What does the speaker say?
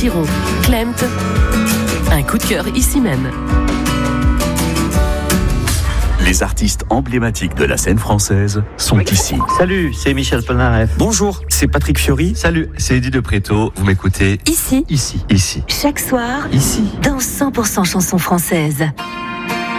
Siron, Klemt. Un coup de cœur ici même. Les artistes emblématiques de la scène française sont ici. Salut, c'est Michel Polnareff. Bonjour, c'est Patrick Fiori. Salut, c'est Eddie de Préto. Vous m'écoutez Ici. Ici. Chaque soir. Ici. Dans 100% chansons françaises.